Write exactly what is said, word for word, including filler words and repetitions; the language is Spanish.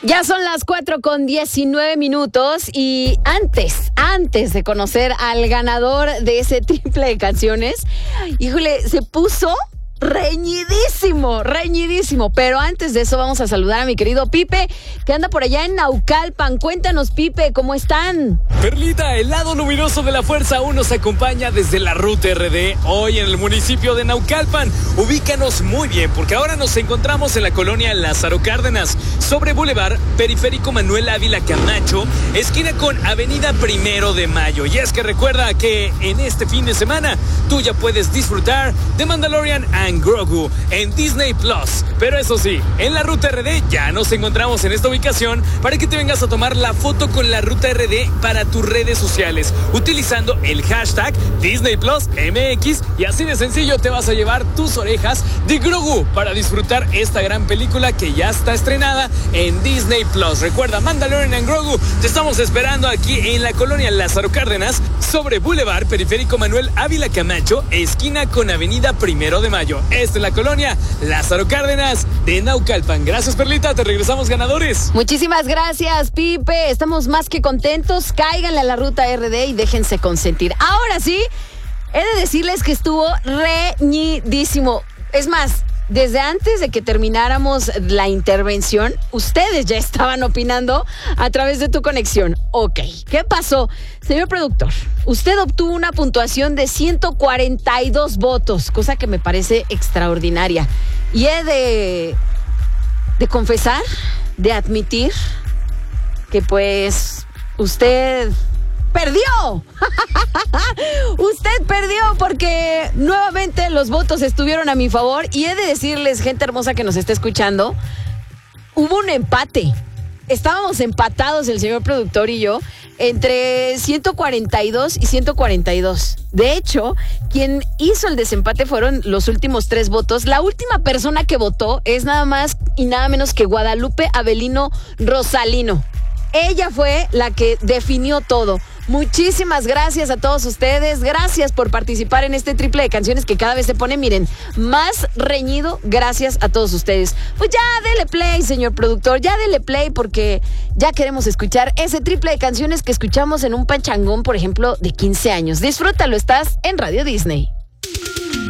Ya son las cuatro con diecinueve minutos y antes, antes de conocer al ganador de ese triple de canciones, híjole, se puso reñidísimo, reñidísimo. Pero antes de eso vamos a saludar a mi querido Pipe, que anda por allá en Naucalpan. Cuéntanos, Pipe, ¿cómo están? Perlita, el lado luminoso de la fuerza aún nos acompaña desde la ruta R D, hoy en el municipio de Naucalpan. Ubícanos muy bien, porque ahora nos encontramos en la colonia Lázaro Cárdenas, sobre Boulevard Periférico Manuel Ávila Camacho, esquina con Avenida Primero de Mayo. Y es que recuerda que en este fin de semana tú ya puedes disfrutar de Mandalorian and Grogu en Disney Plus. Pero eso sí, en la ruta R D ya nos encontramos en esta ubicación para que te vengas a tomar la foto con la ruta R D para tus redes sociales, utilizando el hashtag Disney Plus M X, y así de sencillo te vas a llevar tus orejas de Grogu para disfrutar esta gran película que ya está estrenada en Disney Plus. Recuerda, Mandalorian and Grogu, te estamos esperando aquí en la colonia Lázaro Cárdenas, sobre Boulevard Periférico Manuel Ávila Camacho, esquina con Avenida Primero de Mayo. Esta es la colonia Lázaro Cárdenas de Naucalpan. Gracias, Perlita, te regresamos ganadores. Muchísimas gracias, Pipe. Estamos más que contentos. Cáiganle a la ruta R D y déjense consentir. Ahora sí, he de decirles que estuvo reñidísimo. Es más, desde antes de que termináramos la intervención, ustedes ya estaban opinando a través de tu conexión. Ok, ¿qué pasó? Señor productor, usted obtuvo una puntuación de ciento cuarenta y dos votos, cosa que me parece extraordinaria. Y he de, de confesar, de admitir que pues usted perdió. Usted perdió porque nuevamente los votos estuvieron a mi favor, y he de decirles, gente hermosa que nos está escuchando, hubo un empate. Estábamos empatados el señor productor y yo entre ciento cuarenta y dos y ciento cuarenta y dos. De hecho, quien hizo el desempate fueron los últimos tres votos. La última persona que votó es nada más y nada menos que Guadalupe Avelino Rosalino. Ella fue la que definió todo. Muchísimas gracias a todos ustedes. Gracias por participar en este triple de canciones que cada vez se pone, miren, más reñido. Gracias a todos ustedes. Pues ya dele play, señor productor. Ya dele play, porque ya queremos escuchar ese triple de canciones que escuchamos en un pachangón, por ejemplo, de quince años. Disfrútalo, estás en Radio Disney.